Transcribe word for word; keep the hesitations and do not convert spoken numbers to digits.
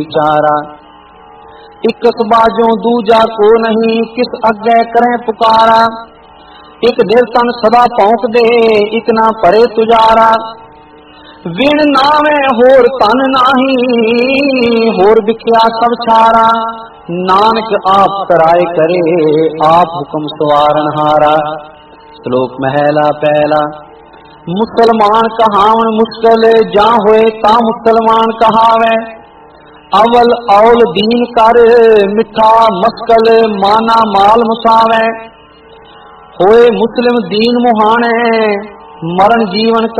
विचारा। इकस बाजों दूजा को नहीं, किस अग्गे करें पुकारा। एक दिल तन सदा भौंक दे, इक ना परे तुजारा। विण नावे होर तन नाही, होर बिख्या सब छारा। नानक आप कराए करे, आप हुक्म सवारन हारा। श्लोक महला पहला। मुसलमान कहावन मुश्किल, जा होए ता मुसलमान कहावे। अवल औल दीन कर, मिठा मस्कल माना माल मुसावे। होए मुस्लिम दीन मुहाने, मरण जीवन